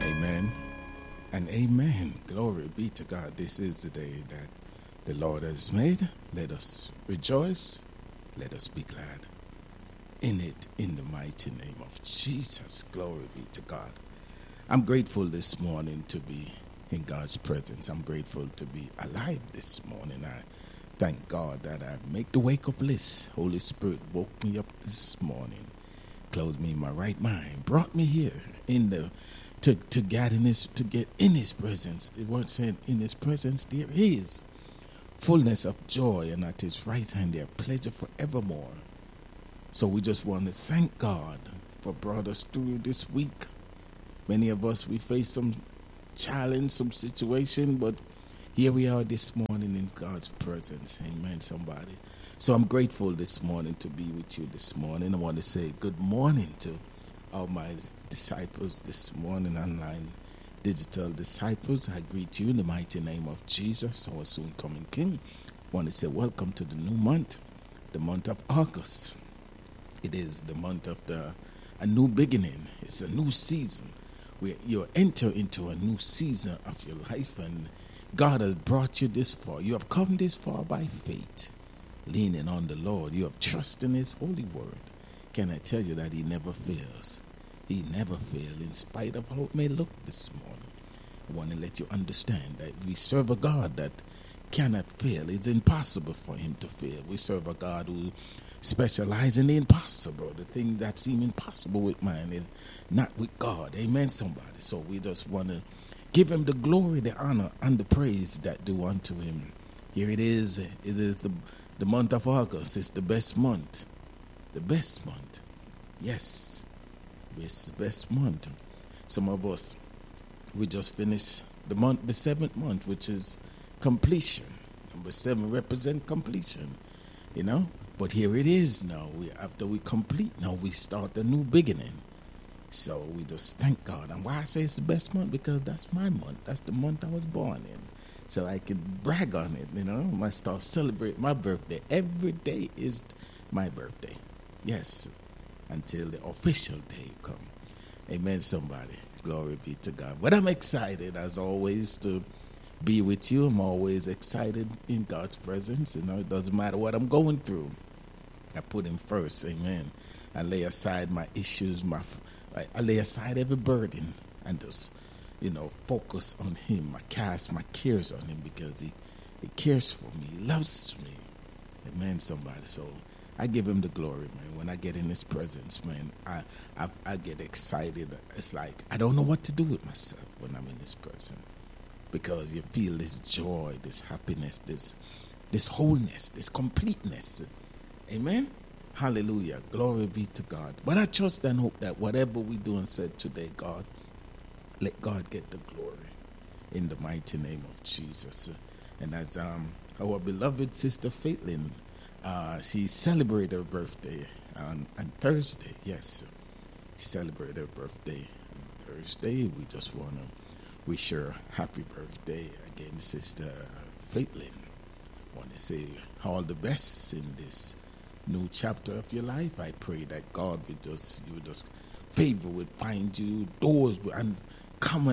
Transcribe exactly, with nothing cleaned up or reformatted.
Amen and amen. Glory be to God. This is the day that the Lord has made. Let us rejoice. Let us be glad in it, in the mighty name of Jesus. Glory be to God. I'm grateful this morning to be in God's presence. I'm grateful to be alive this morning. I thank God that I make the wake-up list. Holy Spirit woke me up this morning, clothed me in my right mind, brought me here in the to to get in his to get in His presence. The word said, "In His presence there is fullness of joy, and at His right hand there pleasure forevermore." So we just want to thank God for brought us through this week. Many of us, we face some challenge, some situation, but here we are this morning in God's presence. Amen, somebody. So I'm grateful this morning to be with you this morning. I want to say good morning to all my disciples this morning, online digital disciples. I greet you in the mighty name of Jesus, our soon coming King. I want to say welcome to the new month, the month of August. It is the month of the a new beginning. It's a new season where you enter into a new season of your life, and God has brought you this far. You have come this far by faith, leaning on the Lord. You have trust in His holy word. Can I tell you that He never fails? He never fails, in spite of how it may look this morning. I want to let you understand that we serve a God that cannot fail. It's impossible for Him to fail. We serve a God who specializes in the impossible. The thing that seems impossible with man is not with God. Amen, somebody. So we just want to give Him the glory, the honor, and the praise that due unto Him. Here it is. It is the, the month of August. It's the best month. The best month. Yes. It's the best month. Some of us, we just finished the month, the seventh month, which is completion. Number seven represent completion, you know. But here it is now. We after we complete, now we start a new beginning. So we just thank God. And why I say it's the best month? Because that's my month. That's the month I was born in. So I can brag on it, you know. I start celebrate my birthday. Every day is my birthday. Yes. Until the official day come. Amen, somebody. Glory be to God. But I'm excited, as always, to be with you. I'm always excited in God's presence. You know, it doesn't matter what I'm going through. I put Him first. Amen. I lay aside my issues. My, I, I lay aside every burden and just, you know, focus on Him. I cast my cares on Him because He, he cares for me. He loves me. Amen, somebody. So I give Him the glory, man. When I get in His presence, man, I, I I get excited. It's like I don't know what to do with myself when I'm in His presence, because you feel this joy, this happiness, this this wholeness, this completeness. Amen. Hallelujah. Glory be to God. But I trust and hope that whatever we do and said today, God, let God get the glory in the mighty name of Jesus. And as um our beloved sister Faitlin, Uh, she celebrated her birthday on, on Thursday. Yes, she celebrated her birthday on Thursday. We just want to wish her happy birthday again, Sister Faitlin. Want to say all the best in this new chapter of your life. I pray that God will just, you will just favor would find you, doors will, and come